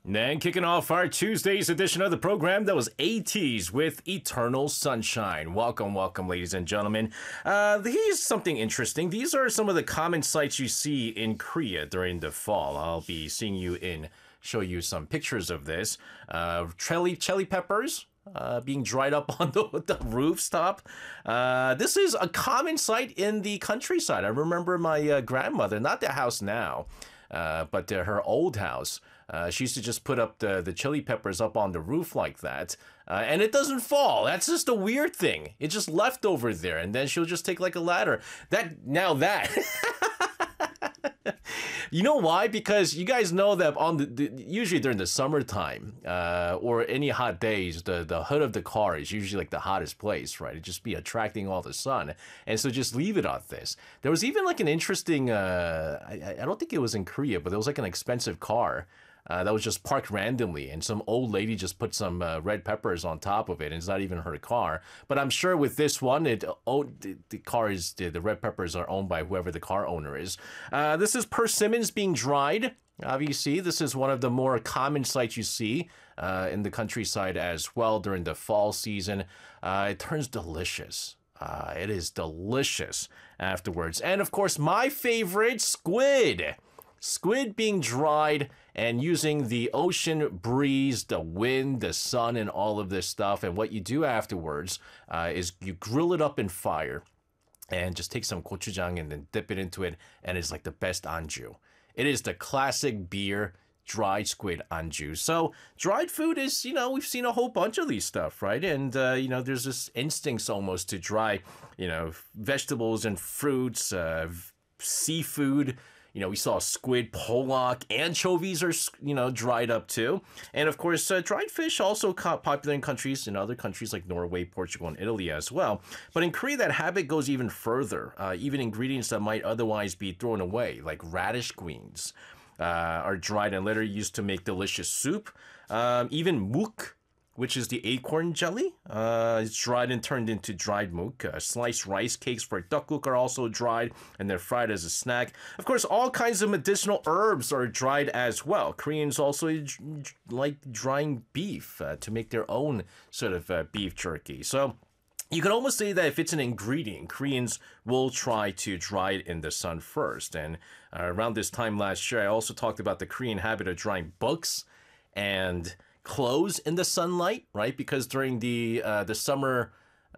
And kicking off our Tuesday's edition of the program, that was ATEEZ with Eternal Sunshine. Welcome, welcome, ladies and gentlemen. Here's something interesting. These are some of the common sights you see in Korea during the fall. I'll be show you some pictures of this. Chili peppers. Being dried up on the rooftop. This is a common sight in the countryside. I remember my grandmother, not the house now, but her old house. She used to just put up the chili peppers up on the roof like that, and it doesn't fall. That's just a weird thing. It's just left over there, and then she'll just take like a ladder. You know why? Because you guys know that usually during the summertime or any hot days, the hood of the car is usually like the hottest place, right? It just be attracting all the sun, and so just leave it on this. There was even like an interesting, I don't think it was in Korea, but there was like an expensive car that was just parked randomly, and some old lady just put some red peppers on top of it, and it's not even her car. But I'm sure with this one, the red peppers are owned by whoever the car owner is. This is persimmons being dried. Obviously, this is one of the more common sights you see in the countryside as well during the fall season. It turns delicious. It is delicious afterwards. And of course, my favorite, squid. Squid being dried and using the ocean breeze, the wind, the sun, and all of this stuff. And what you do afterwards is you grill it up in fire and just take some gochujang and then dip it into it. And it's like the best anju. It is the classic beer dried squid anju. So dried food is, we've seen a whole bunch of these stuff, right? And, there's this instincts almost to dry, vegetables and fruits, seafood. We saw squid, pollock, anchovies are, dried up too. And of course, dried fish also popular in other countries like Norway, Portugal, and Italy as well. But in Korea, that habit goes even further. Even ingredients that might otherwise be thrown away, like radish greens, are dried and later used to make delicious soup. Even muk, which is the acorn jelly. It's dried and turned into dried muk. Sliced rice cakes for tteokguk are also dried, and they're fried as a snack. Of course, all kinds of medicinal herbs are dried as well. Koreans also like drying beef to make their own sort of beef jerky. So you could almost say that if it's an ingredient, Koreans will try to dry it in the sun first. And around this time last year, I also talked about the Korean habit of drying books and clothes in the sunlight, right? Because during the summer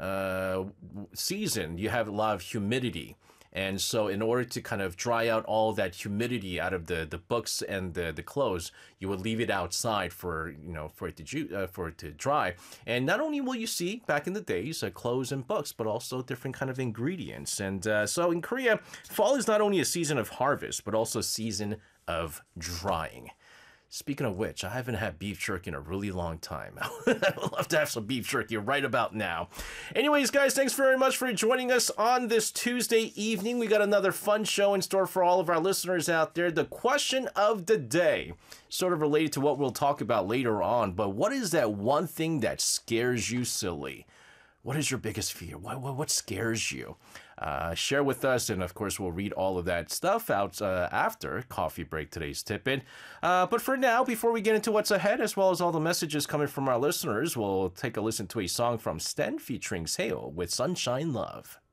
season, you have a lot of humidity. And so in order to kind of dry out all that humidity out of the books and the clothes, you would leave it outside for it to dry. And not only will you see back in the days clothes and books, but also different kind of ingredients. And so in Korea, fall is not only a season of harvest, but also a season of drying. Speaking of which, I haven't had beef jerky in a really long time. I would love to have some beef jerky right about now. Anyways, guys, thanks very much for joining us on this Tuesday evening. We got another fun show in store for all of our listeners out there. The question of the day, sort of related to what we'll talk about later on, but what is that one thing that scares you silly? What is your biggest fear? What scares you? Share with us, and of course, we'll read all of that stuff out after Coffee Break, today's tip-in. But for now, before we get into what's ahead, as well as all the messages coming from our listeners, we'll take a listen to a song from Sten featuring Seo with Sunshine Love.